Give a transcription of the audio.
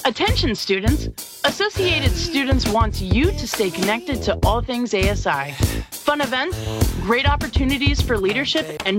Attention students! Associated Students wants you to stay connected to all things ASI. Fun events, great opportunities for leadership, and